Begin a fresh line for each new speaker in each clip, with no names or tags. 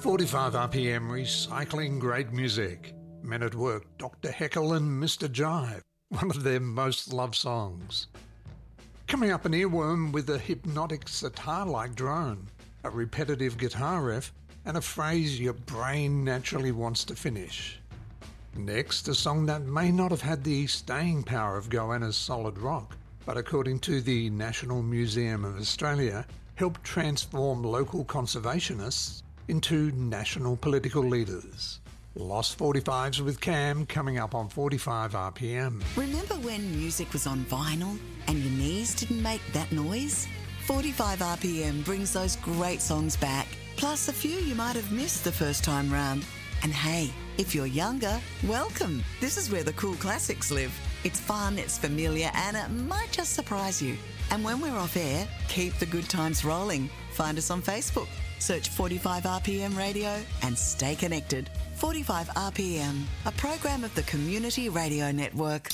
45 RPM recycling great music. Men at Work, Dr. Heckle and Mr. Jive, one of their most loved songs. Coming up, an earworm with a hypnotic sitar-like drone, a repetitive guitar riff, and a phrase your brain naturally wants to finish. Next, a song that may not have had the staying power of Goanna's solid rock, but according to the National Museum of Australia, helped transform local conservationists into national political leaders. Lost 45s with Cam coming up on 45 RPM.
Remember when music was on vinyl and your knees didn't make that noise? 45 RPM brings those great songs back, plus a few you might have missed the first time round. And hey, if you're younger, welcome. This is where the cool classics live. It's fun, it's familiar, and it might just surprise you. And when we're off air, keep the good times rolling. Find us on Facebook. Search 45 RPM Radio and stay connected. 45 RPM, a program of the Community Radio Network.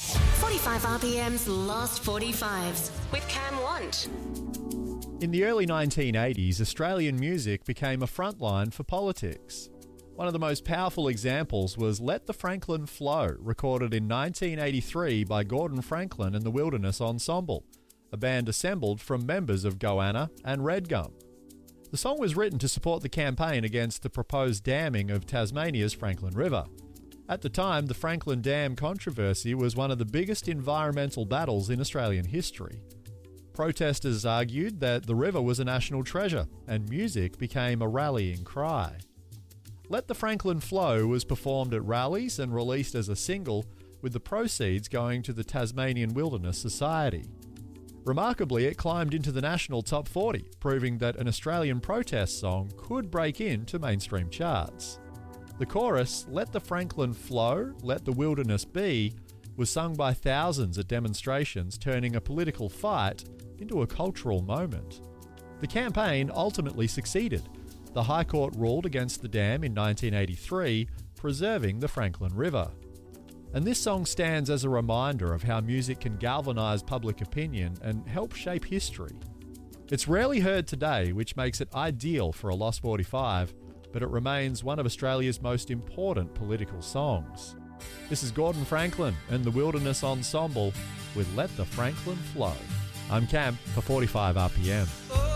45 RPM's Lost 45s with Cam Want.
In the early 1980s, Australian music became a frontline for politics. One of the most powerful examples was Let the Franklin Flow, recorded in 1983 by Gordon Franklin and the Wilderness Ensemble, a band assembled from members of Goanna and Redgum. The song was written to support the campaign against the proposed damming of Tasmania's Franklin River. At the time, the Franklin Dam controversy was one of the biggest environmental battles in Australian history. Protesters argued that the river was a national treasure, and music became a rallying cry. Let the Franklin Flow was performed at rallies and released as a single, with the proceeds going to the Tasmanian Wilderness Society. Remarkably, it climbed into the national top 40, proving that an Australian protest song could break into mainstream charts. The chorus, Let the Franklin Flow, Let the Wilderness Be, was sung by thousands at demonstrations, turning a political fight into a cultural moment. The campaign ultimately succeeded. The High Court ruled against the dam in 1983, preserving the Franklin River. And this song stands as a reminder of how music can galvanise public opinion and help shape history. It's rarely heard today, which makes it ideal for a Lost 45, but it remains one of Australia's most important political songs. This is Gordon Franklin and the Wilderness Ensemble with Let the Franklin Flow. I'm Cam for 45 RPM.